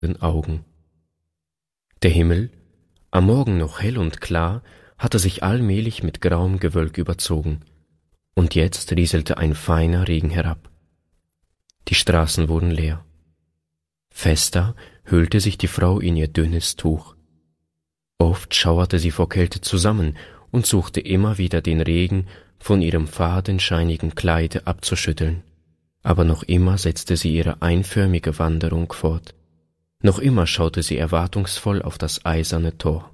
Augen. Der Himmel, am Morgen noch hell und klar, hatte sich allmählich mit grauem Gewölk überzogen, und jetzt rieselte ein feiner Regen herab. Die Straßen wurden leer. Fester hüllte sich die Frau in ihr dünnes Tuch. Oft schauerte sie vor Kälte zusammen und suchte immer wieder den Regen von ihrem fadenscheinigen Kleide abzuschütteln, aber noch immer setzte sie ihre einförmige Wanderung fort. Noch immer schaute sie erwartungsvoll auf das eiserne Tor.